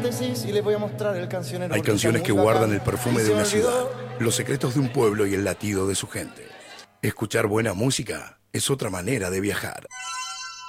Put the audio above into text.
decís y les voy a mostrar el cancionero. Hay canciones que guardan el perfume de una ciudad, los secretos de un pueblo y el latido de su gente. Escuchar buena música es otra manera de viajar.